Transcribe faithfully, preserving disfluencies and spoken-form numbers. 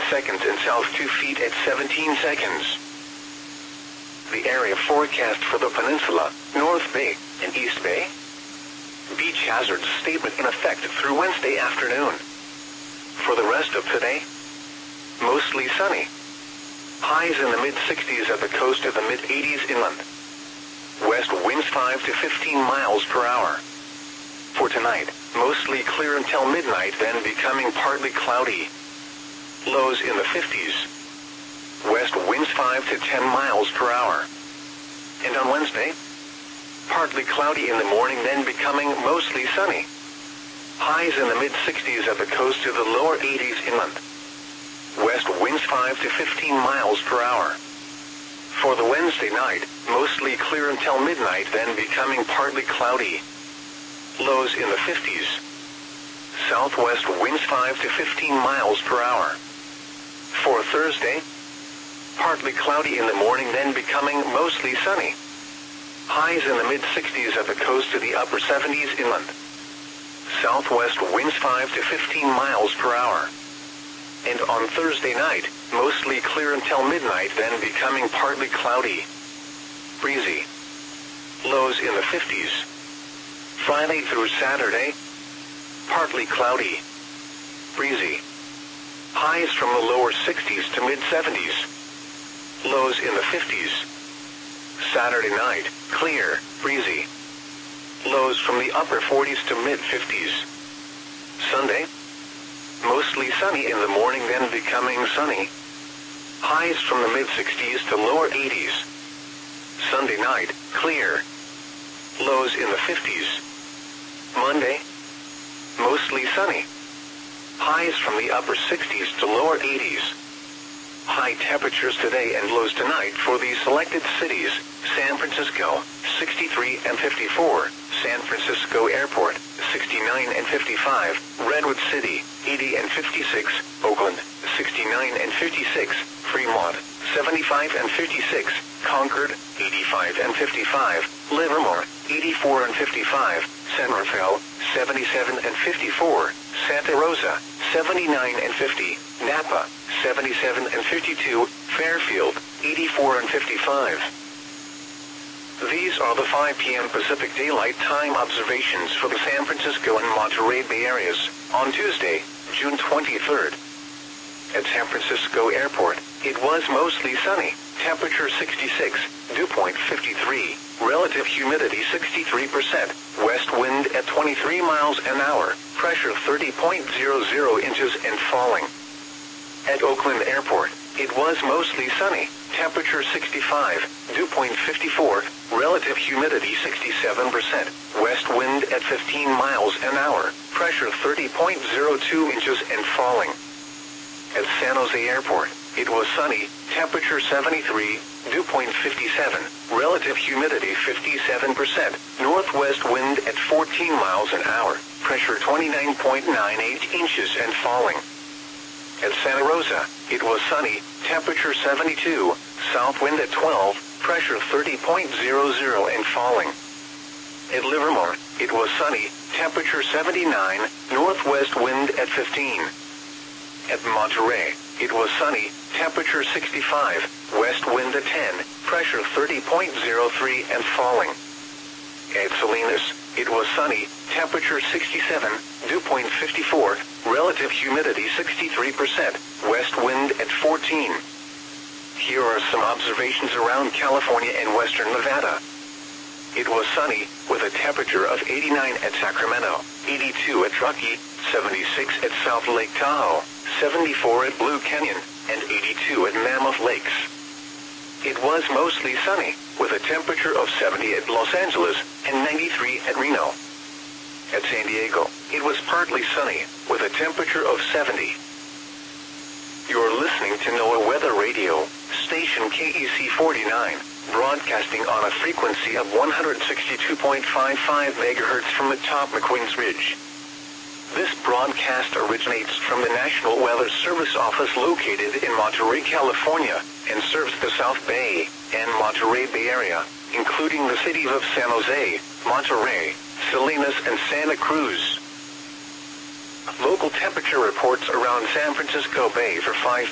seconds and south two feet at seventeen seconds. The area forecast for the peninsula, North Bay, and East Bay. Beach hazard statement in effect through Wednesday afternoon. For the rest of today, mostly sunny. Highs in the mid sixties at the coast to the mid eighties inland. West winds five to fifteen miles per hour. For tonight, mostly clear until midnight, then becoming partly cloudy. Lows in the fifties. West winds five to ten miles per hour. And on Wednesday, partly cloudy in the morning, then becoming mostly sunny. Highs in the mid sixties at the coast to the lower eighties inland. West winds five to fifteen miles per hour. For the Wednesday night, mostly clear until midnight, then becoming partly cloudy. Lows in the fifties. Southwest winds five to fifteen miles per hour. For Thursday, partly cloudy in the morning, then becoming mostly sunny. Highs in the mid sixties at the coast to the upper seventies inland. Southwest winds five to fifteen miles per hour. And on Thursday night, mostly clear until midnight, then becoming partly cloudy. Breezy. Lows in the fifties. Friday through Saturday, partly cloudy. Breezy. Highs from the lower sixties to mid seventies. Lows in the fifties. Saturday night, clear, breezy. Lows from the upper forties to mid fifties. Sunday, mostly sunny in the morning, then becoming sunny. Highs from the mid sixties to lower eighties. Sunday night, clear. Lows in the fifties. Monday, mostly sunny. Highs from the upper sixties to lower eighties. High temperatures today and lows tonight for the selected cities: San Francisco, sixty-three and fifty-four, San Francisco Airport, sixty-nine and fifty-five, Redwood City, eighty and fifty-six, Oakland, sixty-nine and fifty-six, Fremont, seventy-five and fifty-six, Concord, eighty-five and fifty-five, Livermore, eighty-four and fifty-five, San Rafael, seventy-seven and fifty-four, Santa Rosa, seventy-nine and fifty, Napa, seventy-seven and fifty-two, Fairfield, eighty-four and fifty-five. These are the five p m Pacific Daylight Time observations for the San Francisco and Monterey Bay areas on Tuesday, June twenty-third. At San Francisco Airport, it was mostly sunny, temperature sixty-six, dew point fifty-three, relative humidity sixty-three percent, west wind at twenty-three miles an hour, pressure thirty point zero zero inches and falling. At Oakland Airport, it was mostly sunny, temperature sixty-five, dew point fifty-four, relative humidity sixty-seven percent, west wind at fifteen miles an hour, pressure thirty point zero two inches and falling. At San Jose Airport, it was sunny, temperature seventy-three, dew point fifty-seven, relative humidity fifty-seven percent, northwest wind at fourteen miles an hour, pressure twenty-nine point nine eight inches and falling. At Santa Rosa, it was sunny, temperature seventy-two, south wind at twelve, pressure thirty point zero zero and falling. At Livermore, it was sunny, temperature seventy-nine, northwest wind at fifteen. At Monterey, it was sunny, temperature sixty-five, west wind at ten, pressure thirty point zero three and falling. At Salinas, it was sunny, temperature sixty-seven, dew point fifty-four, relative humidity sixty-three percent, west wind at fourteen. Here are some observations around California and western Nevada. It was sunny, with a temperature of eighty-nine at Sacramento, eighty-two at Truckee, seventy-six at South Lake Tahoe, seventy-four at Blue Canyon, and eighty-two at Mammoth Lakes. It was mostly sunny, with a temperature of seventy at Los Angeles and ninety-three at Reno. At San Diego, it was partly sunny, with a temperature of seventy. You're listening to NOAA Weather Radio, station K E C forty-nine, broadcasting on a frequency of one hundred sixty-two point five five megahertz from atop McQueen's Ridge. This broadcast originates from the National Weather Service office located in Monterey, California, and serves the South Bay and Monterey Bay area, including the cities of San Jose, Monterey, Salinas, and Santa Cruz. Local temperature reports around San Francisco Bay for five